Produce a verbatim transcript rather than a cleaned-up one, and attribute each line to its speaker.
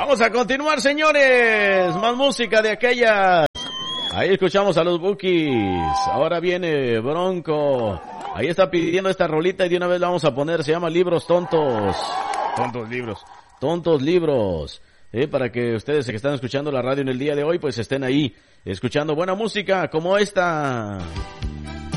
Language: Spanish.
Speaker 1: Vamos a continuar, señores. Más música de aquella. Ahí escuchamos a los Bukis. Ahora viene Bronco. Ahí está pidiendo esta rolita y de una vez la vamos a poner. Se llama Libros Tontos. Tontos libros. Tontos libros. Eh, para que ustedes que están escuchando la radio en el día de hoy, pues estén ahí escuchando buena música como esta.